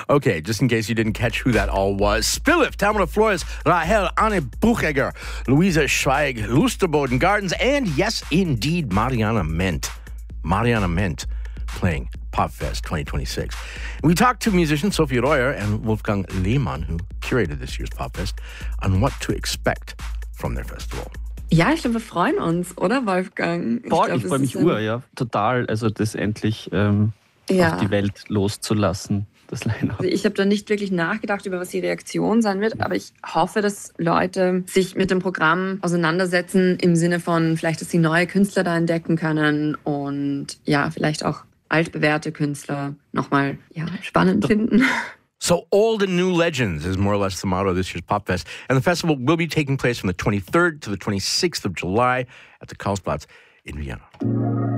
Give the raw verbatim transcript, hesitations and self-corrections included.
Okay, just in case you didn't catch who that all was. Spillif, Tamara Flores, Rahel, Anne Buchegger, Luisa Schweig, Lusterboden Gardens, and yes, indeed, Mariana Ment. Mariana Ment playing PopFest twenty twenty-six. We talked to musicians Sophie Royer and Wolfgang Lehmann, who curated this year's PopFest, on what to expect from their festival. Ja, ich glaube, wir freuen uns, oder Wolfgang? Boah, glaub, ich freue mich ein... ur, ja, total. Also das endlich ähm, ja. auf die Welt loszulassen, das Line-Up. Also ich habe da nicht wirklich nachgedacht, über was die Reaktion sein wird, aber ich hoffe, dass Leute sich mit dem Programm auseinandersetzen im Sinne von vielleicht, dass sie neue Künstler da entdecken können und ja, vielleicht auch altbewährte Künstler nochmal ja, spannend finden. So old and new legends is more or less the motto of this year's PopFest. And the festival will be taking place from the twenty-third to the twenty-sixth of July at the Karlsplatz in Vienna.